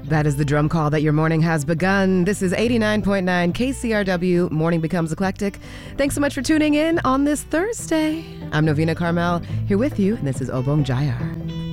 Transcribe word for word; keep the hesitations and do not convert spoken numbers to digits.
That is the drum call that your morning has begun. This is eighty-nine point nine K C R W, Morning Becomes Eclectic. Thanks so much for tuning in on this Thursday. I'm Novena Carmel, here with you, and this is Obong Jayar.